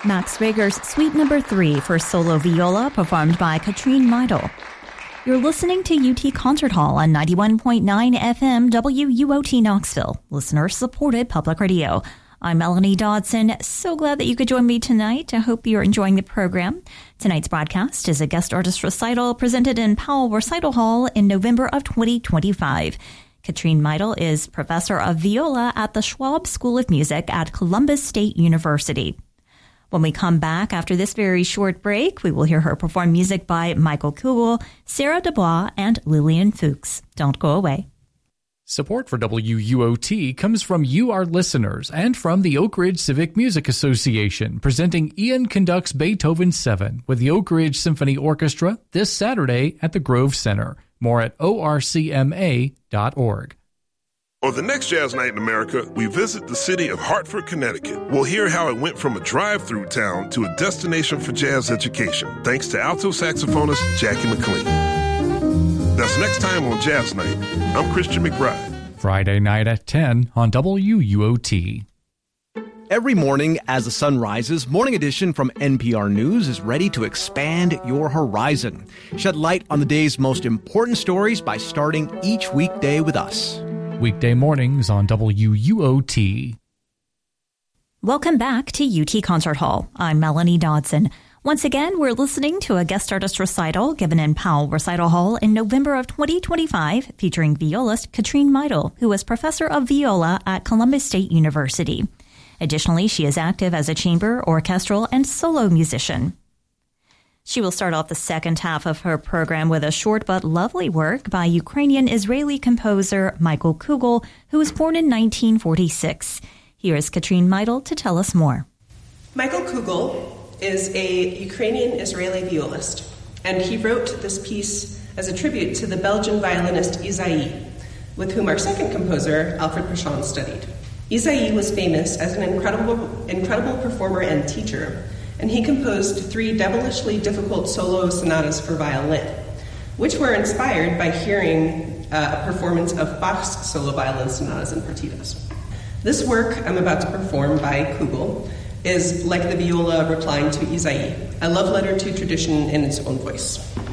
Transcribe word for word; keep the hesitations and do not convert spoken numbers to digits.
Max Reger's Suite Number three for solo viola, performed by Katrine Meidel. You're listening to U T Concert Hall on ninety-one point nine F M W U O T Knoxville, listener-supported public radio. I'm Melanie Dodson. So glad that you could join me tonight. I hope you're enjoying the program. Tonight's broadcast is a guest artist recital presented in Powell Recital Hall in November of twenty twenty-five. Katrine Meidel is professor of viola at the Schwab School of Music at Columbus State University. When we come back after this very short break, we will hear her perform music by Michael Kugel, Sarah Dubois, and Lillian Fuchs. Don't go away. Support for W U O T comes from you, our listeners, and from the Oak Ridge Civic Music Association, presenting Ian Conducts Beethoven seven with the Oak Ridge Symphony Orchestra this Saturday at the Grove Center. More at O R C M A dot org. On the next Jazz Night in America, we visit the city of Hartford, Connecticut. We'll hear how it went from a drive-through town to a destination for jazz education, thanks to alto saxophonist Jackie McLean. That's next time on Jazz Night. I'm Christian McBride. Friday night at ten on W U O T. Every morning as the sun rises, Morning Edition from N P R News is ready to expand your horizon. Shed light on the day's most important stories by starting each weekday with us. Weekday mornings on W U O T. Welcome back to U T Concert Hall. I'm Melanie Dodson. Once again, we're listening to a guest artist recital given in Powell Recital Hall in November of twenty twenty-five, featuring violist Katrine Meidel, who is professor of viola at Columbus State University. Additionally, she is active as a chamber, orchestral, and solo musician. She will start off the second half of her program with a short but lovely work by Ukrainian-Israeli composer Michael Kugel, who was born in nineteen forty-six. Here is Katrine Meidel to tell us more. Michael Kugel is a Ukrainian-Israeli violist, and he wrote this piece as a tribute to the Belgian violinist Isaïe, with whom our second composer, Alfred Pachon, studied. Isaïe was famous as an incredible, incredible performer and teacher, and he composed three devilishly difficult solo sonatas for violin, which were inspired by hearing uh, a performance of Bach's solo violin sonatas and partitas. This work I'm about to perform by Kugel is like the viola replying to Isaïe, a love letter to tradition in its own voice.